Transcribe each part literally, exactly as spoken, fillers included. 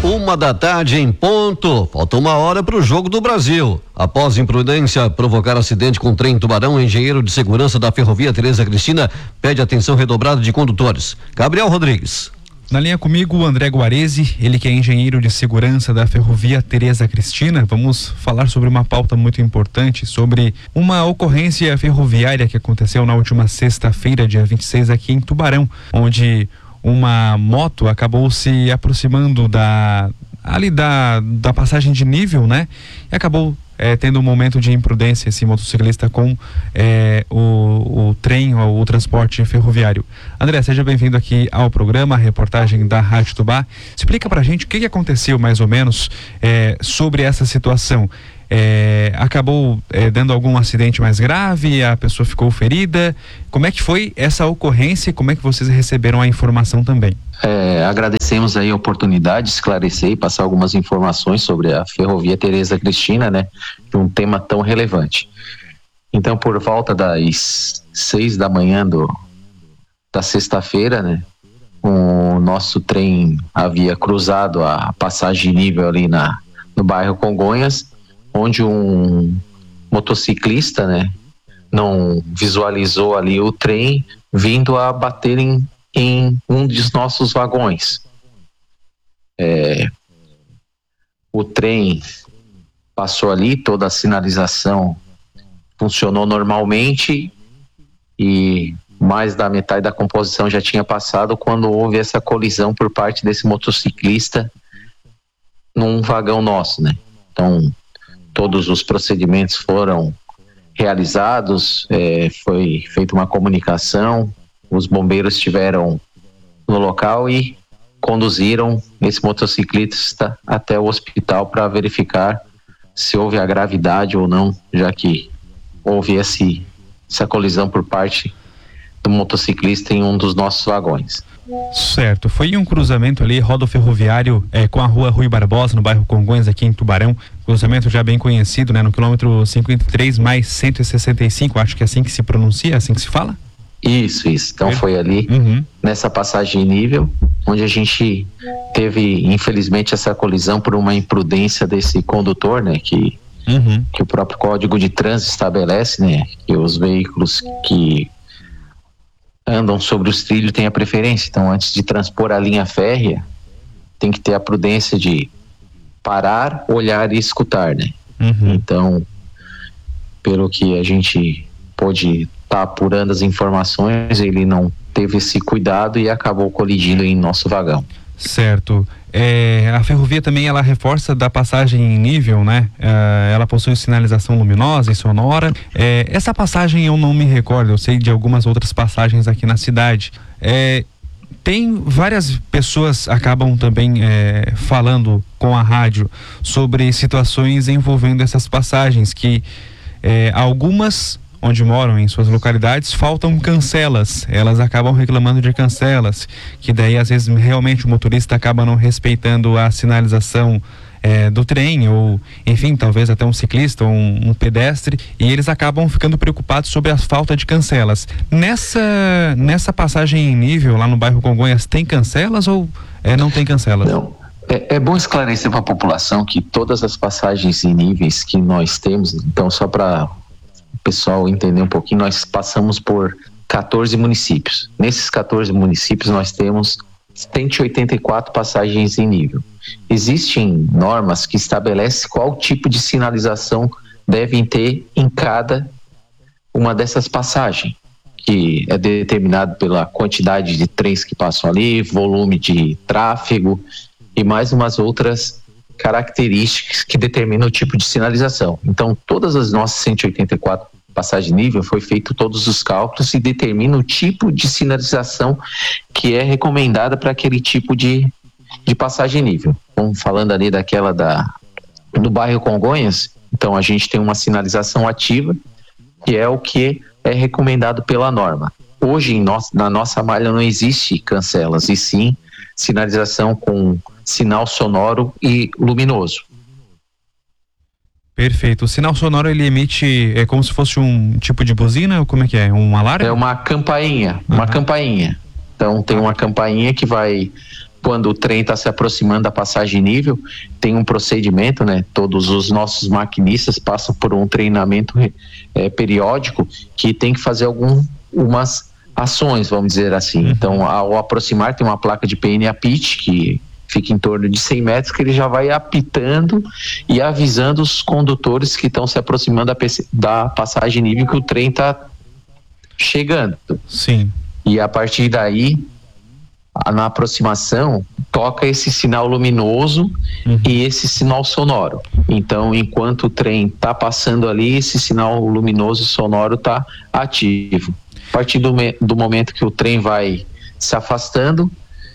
Uma da tarde em ponto. Falta uma hora para o Jogo do Brasil. Após imprudência provocar acidente com trem em Tubarão, o engenheiro de segurança da Ferrovia Tereza Cristina pede atenção redobrada de condutores. Gabriel Rodrigues. Na linha comigo, o André Guarese, ele que é engenheiro de segurança da Ferrovia Tereza Cristina. Vamos falar sobre uma pauta muito importante, sobre uma ocorrência ferroviária que aconteceu na última sexta-feira, dia vinte e seis, aqui em Tubarão, onde uma moto acabou se aproximando da ali da, da passagem de nível, né? E acabou é, tendo um momento de imprudência esse motociclista com é, o, o trem ou o transporte ferroviário. André, seja bem-vindo aqui ao programa, a reportagem da Rádio Tubá. Explica pra gente o que, que aconteceu mais ou menos é, sobre essa situação. É, acabou é, dando algum acidente mais grave, a pessoa ficou ferida. Como é que foi essa ocorrência e como é que vocês receberam a informação também? É, agradecemos aí a oportunidade de esclarecer e passar algumas informações sobre a Ferrovia Tereza Cristina, né, de um tema tão relevante. Então, por volta das seis da manhã do, da sexta-feira, né, o nosso trem havia cruzado a passagem de nível ali na, no bairro Congonhas, onde um motociclista, né, não visualizou ali o trem vindo a bater em, em um dos nossos vagões. É, o trem passou ali, toda a sinalização funcionou normalmente e mais da metade da composição já tinha passado quando houve essa colisão por parte desse motociclista num vagão nosso, né? Então, todos os procedimentos foram realizados, é, foi feita uma comunicação, os bombeiros estiveram no local e conduziram esse motociclista até o hospital para verificar se houve a gravidade ou não, já que houve esse, essa colisão por parte do motociclista em um dos nossos vagões. Certo, foi um cruzamento ali, rodoferroviário é, com a rua Rui Barbosa, no bairro Congonhas, aqui em Tubarão, cruzamento já bem conhecido, né, no quilômetro cinquenta e três mais cento e sessenta e cinco, acho que é assim que se pronuncia, assim que se fala? Isso, isso, então foi ali, uhum. nessa passagem em nível, onde a gente teve, infelizmente, essa colisão por uma imprudência desse condutor, né, que, uhum. que o próprio Código de Trânsito estabelece, né, que os veículos que andam sobre os trilhos têm a preferência. Então, antes de transpor a linha férrea, tem que ter a prudência de parar, olhar e escutar, né? Uhum. Então, pelo que a gente pôde estar tá apurando as informações, ele não teve esse cuidado e acabou colidindo em nosso vagão. Certo. É, a ferrovia também, ela reforça da passagem em nível, né? É, ela possui sinalização luminosa e sonora. É, essa passagem eu não me recordo, eu sei de algumas outras passagens aqui na cidade. É, tem várias pessoas acabam também é, falando com a rádio sobre situações envolvendo essas passagens, que é, algumas onde moram em suas localidades, faltam cancelas, elas acabam reclamando de cancelas, que daí às vezes realmente o motorista acaba não respeitando a sinalização é, do trem, ou enfim, talvez até um ciclista ou um, um pedestre, e eles acabam ficando preocupados sobre a falta de cancelas. Nessa, nessa passagem em nível, lá no bairro Congonhas, tem cancelas ou é, não tem cancelas? Não. É, é bom esclarecer para a população que todas as passagens em níveis que nós temos, então só para o pessoal entender um pouquinho, nós passamos por quatorze municípios. Nesses quatorze municípios nós temos cento e oitenta e quatro passagens em nível. Existem normas que estabelecem qual tipo de sinalização devem ter em cada uma dessas passagens, que é determinado pela quantidade de trens que passam ali, volume de tráfego e mais umas outras características que determinam o tipo de sinalização. Então, todas as nossas cento e oitenta e quatro passagens de nível foi feito todos os cálculos e determina o tipo de sinalização que é recomendada para aquele tipo de, de passagem nível. Então, falando ali daquela da, do bairro Congonhas, então a gente tem uma sinalização ativa, que é o que é recomendado pela norma. Hoje, em nós, na nossa malha não existe cancelas, e sim sinalização com sinal sonoro e luminoso. Perfeito. O sinal sonoro, ele emite, é como se fosse um tipo de buzina, ou como é que é? Um alarme? É uma campainha, uma uhum. campainha. Então tem uma campainha que vai quando o trem está se aproximando da passagem nível, tem um procedimento, né? Todos os nossos maquinistas passam por um treinamento é, periódico que tem que fazer algumas ações, vamos dizer assim. Então, ao aproximar, tem uma placa de P N apite que fica em torno de cem metros, que ele já vai apitando e avisando os condutores que estão se aproximando da, da passagem nível que o trem está chegando. Sim. E a partir daí, na aproximação, toca esse sinal luminoso uhum. e esse sinal sonoro. Então, enquanto o trem está passando ali, esse sinal luminoso e sonoro está ativo. A partir do, do momento que o trem vai se afastando,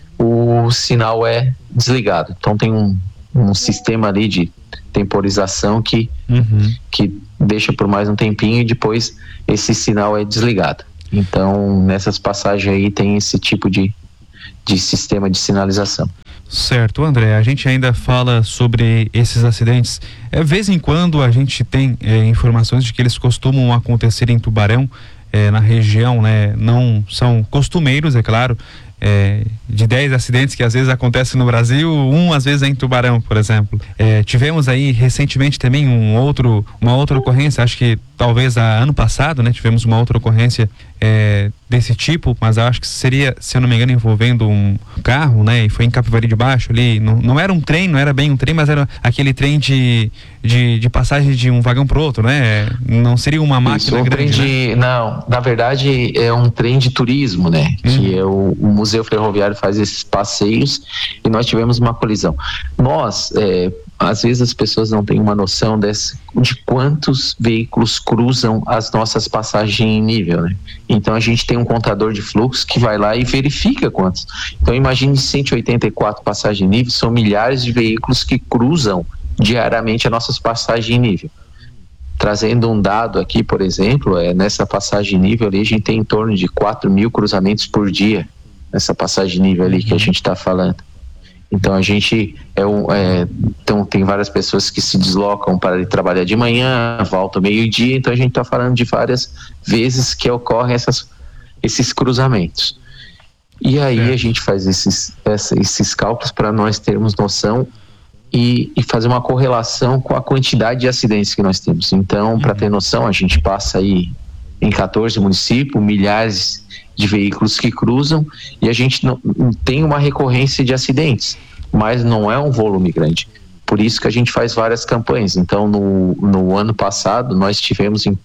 o sinal é desligado. Então, tem um, um sistema ali de temporização que, uhum. que deixa por mais um tempinho e depois esse sinal é desligado. Então, nessas passagens aí tem esse tipo de de sistema de sinalização. Certo, André, a gente ainda fala sobre esses acidentes. É, vez em quando a gente tem é, informações de que eles costumam acontecer em Tubarão, é, na região, né? Não são costumeiros, é claro. É, de dez acidentes que às vezes acontecem no Brasil, um às vezes é em Tubarão, por exemplo. É, tivemos aí recentemente também um outro, uma outra ocorrência, acho que talvez a, ano passado, né? Tivemos uma outra ocorrência é, desse tipo, mas acho que seria, se eu não me engano, envolvendo um carro, né? E foi em Capivari de Baixo ali, não, não era um trem, não era bem um trem, mas era aquele trem de, de, de passagem de um vagão pro outro, né? Não seria uma máquina Isso, um grande, trem de, né? Não, na verdade é um trem de turismo, né? Hum. Que é o, o Museu Ferroviário faz esses passeios e nós tivemos uma colisão. Nós, é, às vezes as pessoas não têm uma noção desse, de quantos veículos cruzam as nossas passagens em nível, né? Então a gente tem um contador de fluxo que vai lá e verifica quantos. Então imagine cento e oitenta e quatro passagens em nível, são milhares de veículos que cruzam diariamente as nossas passagens em nível. Trazendo um dado aqui, por exemplo, é, nessa passagem nível ali a gente tem em torno de quatro mil cruzamentos por dia, nessa passagem nível ali que a gente está falando. Então a gente é um, é, então tem várias pessoas que se deslocam para ir trabalhar de manhã, voltam meio-dia, então a gente está falando de várias vezes que ocorrem essas, esses cruzamentos. E aí é. a gente faz esses, essa, esses cálculos para nós termos noção e, e fazer uma correlação com a quantidade de acidentes que nós temos. Então, uhum. para ter noção, a gente passa aí em quatorze municípios, milhares de veículos que cruzam e a gente não, não tem uma recorrência de acidentes, mas não é um volume grande. Por isso que a gente faz várias campanhas. Então, no, no ano passado, nós tivemos em,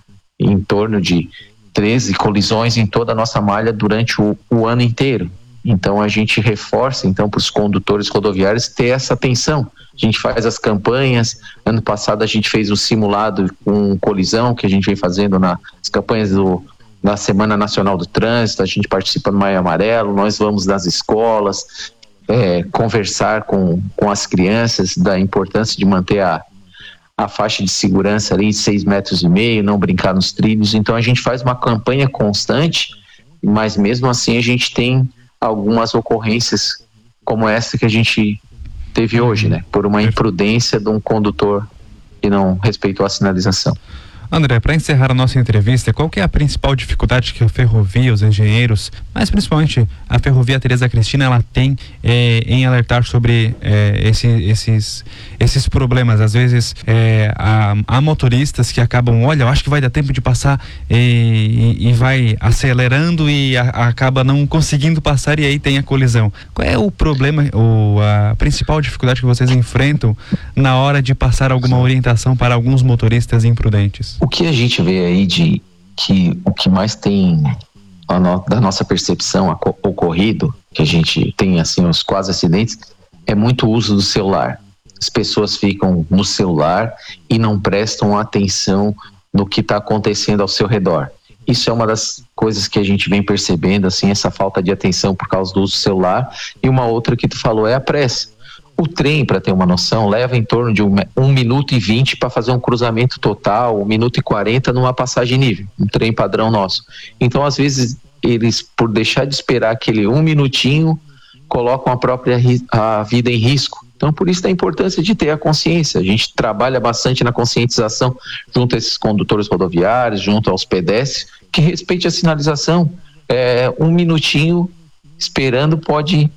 em torno de treze colisões em toda a nossa malha durante o, o ano inteiro. Então, a gente reforça, então, para os condutores rodoviários ter essa atenção. A gente faz as campanhas. Ano passado, a gente fez o simulado com colisão, que a gente vem fazendo nas campanhas do na Semana Nacional do Trânsito, a gente participa no Maio Amarelo, nós vamos nas escolas, é, conversar com, com as crianças da importância de manter a, a faixa de segurança ali de seis metros e meio, não brincar nos trilhos. Então a gente faz uma campanha constante, mas mesmo assim a gente tem algumas ocorrências como essa que a gente teve hoje, né? Por uma imprudência de um condutor que não respeitou a sinalização. André, para encerrar a nossa entrevista, qual que é a principal dificuldade que a ferrovia, os engenheiros, mas principalmente a Ferrovia Tereza Cristina, ela tem é, em alertar sobre é, esse, esses, esses problemas? Às vezes é, há, há motoristas que acabam, olha, eu acho que vai dar tempo de passar e, e, e vai acelerando e a, acaba não conseguindo passar e aí tem a colisão. Qual é o problema, ou a principal dificuldade que vocês enfrentam na hora de passar alguma orientação para alguns motoristas imprudentes? O que a gente vê aí de que o que mais tem a no, da nossa percepção ocorrido, que a gente tem assim os quase acidentes, é muito uso do celular. As pessoas ficam no celular e não prestam atenção no que está acontecendo ao seu redor. Isso é uma das coisas que a gente vem percebendo, assim, essa falta de atenção por causa do uso do celular. E uma outra que tu falou é a pressa. O trem, para ter uma noção, leva em torno de um, um minuto e vinte para fazer um cruzamento total, um minuto e quarenta numa passagem nível, um trem padrão nosso. Então, às vezes, eles, por deixar de esperar aquele um minutinho, colocam a própria a vida em risco. Então, por isso a importância de ter a consciência. A gente trabalha bastante na conscientização junto a esses condutores rodoviários, junto aos pedestres, que respeite a sinalização. É, um minutinho esperando pode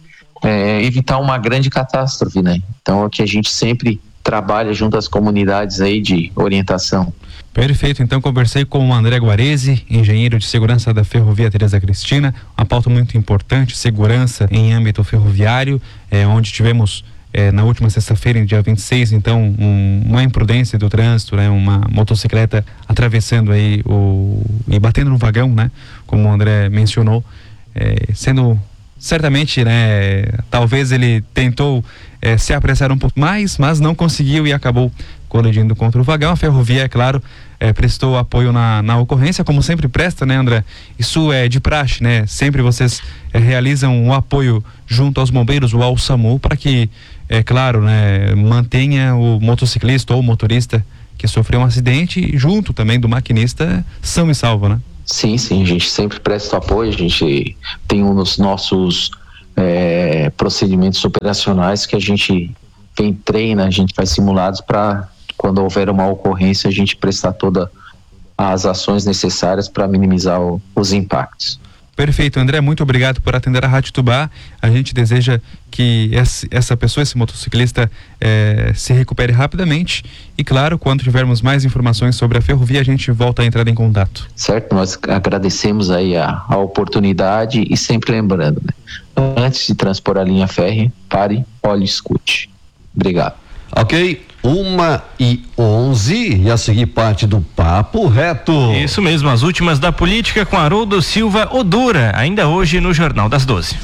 é, evitar uma grande catástrofe, né? Então é o que a gente sempre trabalha junto às comunidades aí de orientação. Perfeito, então conversei com o André Guarese, engenheiro de segurança da Ferrovia Tereza Cristina, uma pauta muito importante, segurança em âmbito ferroviário, é, onde tivemos é, na última sexta-feira, em dia vinte e seis, então um, uma imprudência do trânsito, né, uma motocicleta atravessando aí o e batendo no vagão, né, como o André mencionou, é, sendo certamente, né, talvez ele tentou é, se apressar um pouco mais, mas não conseguiu e acabou colidindo contra o vagão. A ferrovia, é claro, é, prestou apoio na, na ocorrência, como sempre presta, né, André? Isso é de praxe, né? Sempre vocês é, realizam um apoio junto aos bombeiros ou ao SAMU para que, é claro, né, mantenha o motociclista ou motorista que sofreu um acidente junto também do maquinista são e salvo, né? Sim, sim, a gente sempre presta apoio, a gente tem um dos nossos é, procedimentos operacionais que a gente vem treina, a gente faz simulados para quando houver uma ocorrência a gente prestar todas as ações necessárias para minimizar o, os impactos. Perfeito, André, muito obrigado por atender a Rádio Tubá. A gente deseja que esse, essa pessoa, esse motociclista eh, se recupere rapidamente e, claro, quando tivermos mais informações sobre a ferrovia, a gente volta a entrar em contato. Certo, nós agradecemos aí a, a oportunidade e sempre lembrando, né? Antes de transpor a linha férrea, pare, olhe e escute. Obrigado. Ok, uma e onze e a seguir parte do Papo Reto. Isso mesmo, as últimas da política com Haroldo Silva Odura, ainda hoje no Jornal das doze.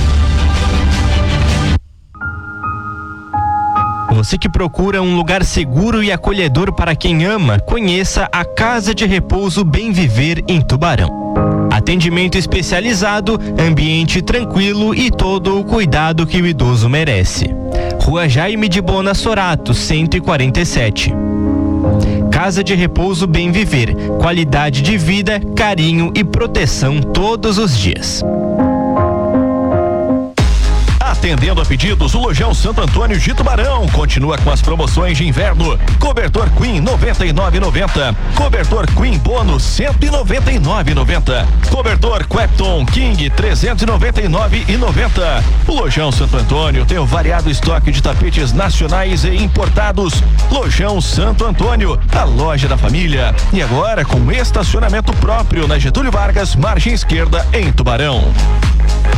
Você que procura um lugar seguro e acolhedor para quem ama, conheça a Casa de Repouso Bem Viver em Tubarão. Atendimento especializado, ambiente tranquilo e todo o cuidado que o idoso merece. Rua Jaime de Bona Sorato, cento e quarenta e sete. Casa de Repouso Bem Viver, qualidade de vida, carinho e proteção todos os dias. Atendendo a pedidos, o Lojão Santo Antônio de Tubarão continua com as promoções de inverno. Cobertor Queen noventa e nove reais e noventa centavos. Cobertor Queen Bônus cento e noventa e nove reais e noventa centavos. Cobertor Quepton King trezentos e noventa e nove reais e noventa centavos. O Lojão Santo Antônio tem um variado estoque de tapetes nacionais e importados. Lojão Santo Antônio, a loja da família. E agora com estacionamento próprio na Getúlio Vargas, margem esquerda, em Tubarão.